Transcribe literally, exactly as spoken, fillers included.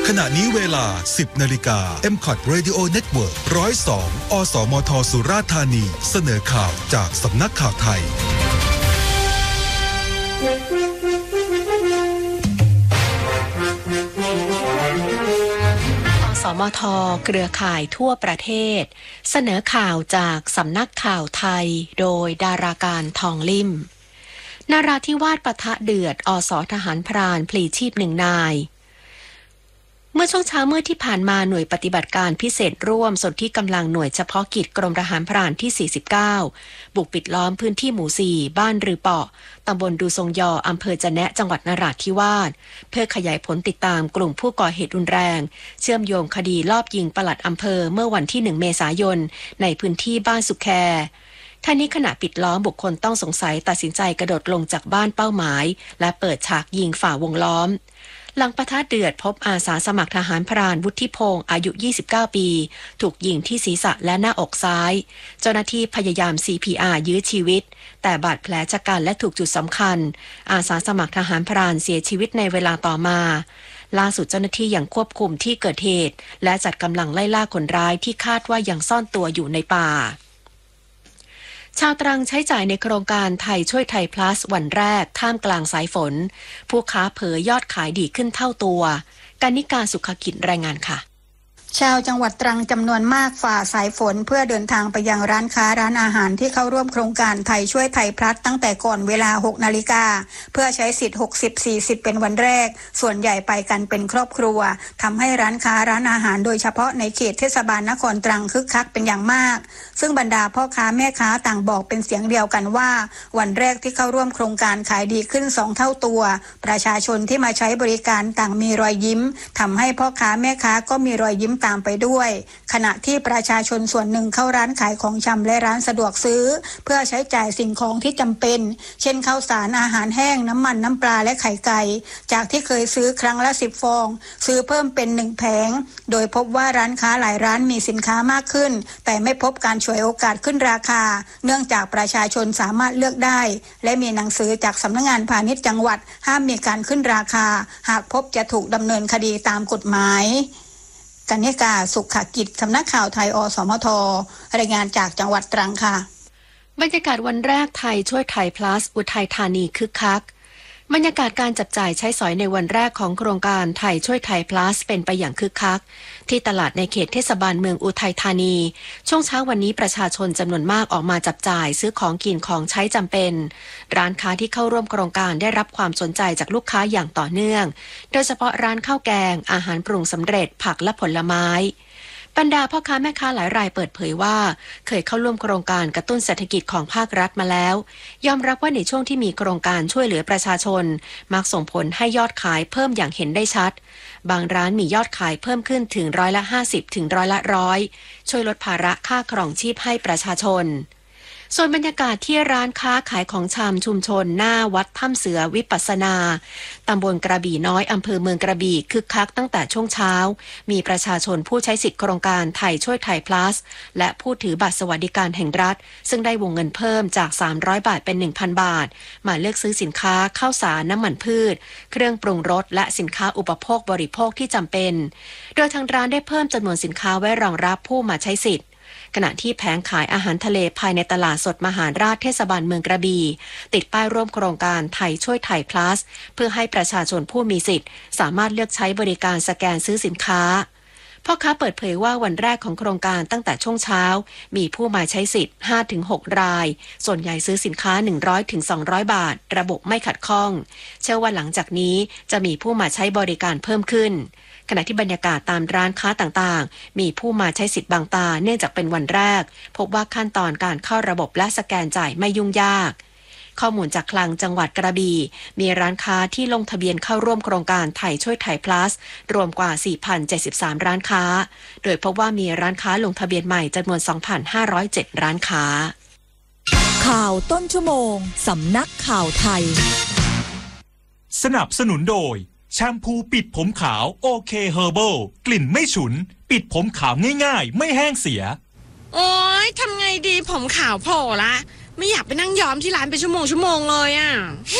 ขณะนี้เวลา สิบนาฬิกา เอ็ม คอท Radio Network หนึ่งศูนย์สอง อสมทสุราษฎร์ธานีเสนอข่าวจากสำนักข่าวไทยสมท.เครือข่ายทั่วประเทศเสนอข่าวจากสำนักข่าวไทยโดยดาราการทองลิ่มนราธิวาสปะทะเดือดอสทหารพรานพลีชีพหนึ่งนายเมื่อช่วงเช้ามืดที่ผ่านมาหน่วยปฏิบัติการพิเศษร่วมส่วนที่กำลังหน่วยเฉพาะกิจกรมทหารพรานที่ สี่สิบเก้า บุกปิดล้อมพื้นที่หมู่ สี่ บ้านรือเปาะตำบลดูทรงยออำเภอจะแนะจังหวัดนราธิวาสเพื่อขยายผลติดตามกลุ่มผู้ก่อเหตุรุนแรงเชื่อมโยงคดีลอบยิงปลัดอำเภอเมื่อวันที่ หนึ่ง เมษายนในพื้นที่บ้านสุแคท่านี้ขณะปิดล้อมบุคคลต้องสงสัยตัดสินใจกระโดดลงจากบ้านเป้าหมายและเปิดฉากยิงฝ่าวงล้อมหลังปะทะเดือดพบอาสาสมัครทหารพรานวุฒิพงศ์อายุ ยี่สิบเก้า ปีถูกยิงที่ศีรษะและหน้าอกซ้ายเจ้าหน้าที่พยายาม ซี พี อาร์ ยื้อชีวิตแต่บาดแผลชะกันและถูกจุดสำคัญอาสาสมัครทหารพรานเสียชีวิตในเวลาต่อมาล่าสุดเจ้าหน้าที่ยังควบคุมที่เกิดเหตุและจัดกำลังไล่ล่าคนร้ายที่คาดว่ายังซ่อนตัวอยู่ในป่าชาวตรังใช้จ่ายในโครงการไทยช่วยไทย plus วันแรกท่ามกลางสายฝนผู้ค้าเผยยอดขายดีขึ้นเท่าตัวกนิกาสุขกิจรายงานค่ะชาวจังหวัดตรังจำนวนมากฝ่าสายฝนเพื่อเดินทางไปยังร้านค้าร้านอาหารที่เข้าร่วมโครงการไทยช่วยไทยพลัสตั้งแต่ก่อนเวลา หก นาฬิกาเพื่อใช้สิทธิ์ หกสิบ สี่สิบ เป็นวันแรกส่วนใหญ่ไปกันเป็นครอบครัวทำให้ร้านค้าร้านอาหารโดยเฉพาะในเขตเทศบาลนครตรังคึกคักเป็นอย่างมากซึ่งบรรดาพ่อค้าแม่ค้าต่างบอกเป็นเสียงเดียวกันว่าวันแรกที่เข้าร่วมโครงการขายดีขึ้นสองเท่าตัวประชาชนที่มาใช้บริการต่างมีรอยยิ้มทำให้พ่อค้าแม่ค้าก็มีรอยยิ้มตามไปด้วยขณะที่ประชาชนส่วนหนึ่งเข้าร้านขายของชำและร้านสะดวกซื้อเพื่อใช้จ่ายสิ่งของที่จำเป็นเช่นข้าวสารอาหารแห้งน้ำมันน้ำปลาและไข่ไก่จากที่เคยซื้อครั้งละสิบฟองซื้อเพิ่มเป็นหนึ่งแผงโดยพบว่าร้านค้าหลายร้านมีสินค้ามากขึ้นแต่ไม่พบการฉวยโอกาสขึ้นราคาเนื่องจากประชาชนสามารถเลือกได้และมีหนังสือจากสำนักงานพาณิชย์จังหวัดห้ามมีการขึ้นราคาหากพบจะถูกดำเนินคดีตามกฎหมายกนิกาสุขกิจสำนักข่าวไทยอสมทรายงานจากจังหวัดตรังค่ะบรรยากาศวันแรกไทยช่วยไทย plus อุทัยธานีคึกคักบรรยากาศการจับจ่ายใช้สอยในวันแรกของโครงการไทยช่วยไทย plus เป็นไปอย่างคึกคักที่ตลาดในเขตเทศบาลเมืองอุทัยธานีช่วงเช้าวันนี้ประชาชนจำนวนมากออกมาจับจ่ายซื้อของกินของใช้จำเป็นร้านค้าที่เข้าร่วมโครงการได้รับความสนใจจากลูกค้าอย่างต่อเนื่องโดยเฉพาะร้านข้าวแกงอาหารปรุงสำเร็จผักและผลไม้บรรดาพ่อค้าแม่ค้าหลายรายเปิดเผยว่าเคยเข้าร่วมโครงการกระตุ้นเศรษฐกิจของภาครัฐมาแล้วยอมรับว่าในช่วงที่มีโครงการช่วยเหลือประชาชนมักส่งผลให้ยอดขายเพิ่มอย่างเห็นได้ชัดบางร้านมียอดขายเพิ่มขึ้นถึงร้อยละห้าสิบถึงร้อยละร้อยช่วยลดภาระค่าครองชีพให้ประชาชนส่วนบรรยากาศที่ร้านค้าขายของชำชุมชนหน้าวัดถ้ำเสือวิปัสสนาตำบลกระบี่น้อยอำเภอเมืองกระบี่คึกคักตั้งแต่ช่วงเช้ามีประชาชนผู้ใช้สิทธิโครงการไทยช่วยไทย plus และผู้ถือบัตรสวัสดิการแห่งรัฐซึ่งได้วงเงินเพิ่มจากสามร้อยบาทเป็น หนึ่งพัน บาทมาเลือกซื้อสินค้าข้าวสารน้ำมันพืชเครื่องปรุงรสและสินค้าอุปโภคบริโภคที่จำเป็นโดยทางร้านได้เพิ่มจำนวนสินค้าไว้รองรับผู้มาใช้สิทธิ์ขณะที่แผงขายอาหารทะเลภายในตลาดสดมหาราชเทศบาลเมืองกระบี่ติดป้ายร่วมโครงการไทยช่วยไทย plus เพื่อให้ประชาชนผู้มีสิทธิ์สามารถเลือกใช้บริการสแกนซื้อสินค้าพ่อค้าเปิดเผยว่าวันแรกของโครงการตั้งแต่ช่วงเช้ามีผู้มาใช้สิทธิ์ ห้าถึงหก รายส่วนใหญ่ซื้อสินค้า หนึ่งร้อยถึงสองร้อย บาทระบบไม่ขัดข้องเชื่อว่าหลังจากนี้จะมีผู้มาใช้บริการเพิ่มขึ้นขณะที่บรรยากาศตามร้านค้าต่างๆมีผู้มาใช้สิทธิ์บางตาเนื่องจากเป็นวันแรกพบว่าขั้นตอนการเข้าระบบและสแกนจ่ายไม่ยุ่งยากข้อมูลจากคลังจังหวัดกระบี่มีร้านค้าที่ลงทะเบียนเข้าร่วมโครงการไทยช่วยไทย plus รวมกว่า สี่พันเจ็ดสิบสาม ร้านค้าโดยพบว่ามีร้านค้าลงทะเบียนใหม่จำนวน สองพันห้าร้อยเจ็ด ร้านค้าข่าวต้นชั่วโมงสำนักข่าวไทยสนับสนุนโดยแชมพูปิดผมขาวโอเคเฮอร์เบิลกลิ่นไม่ฉุนปิดผมขาวง่ายๆไม่แห้งเสียโอ๊ยทำไงดีผมขาวโผล่ละไม่อยากไปนั่งย้อมที่ร้านเป็นชั่วโมงชั่วโมงเลยอ่ะ